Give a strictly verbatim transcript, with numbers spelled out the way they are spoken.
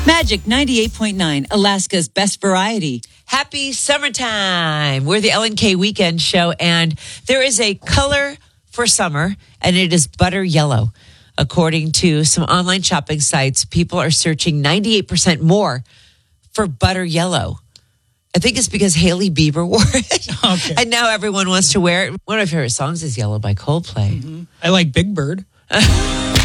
Magic ninety-eight point nine, Alaska's best variety. Happy summertime. We're the Ellen K Weekend Show, and there is a color for summer, and it is butter yellow. According to some online shopping sites, people are searching ninety-eight percent more for butter yellow. I think it's because Hailey Bieber wore it. Okay. And now everyone wants to wear it. One of my favorite songs is Yellow by Coldplay. Mm-hmm. I like Big Bird.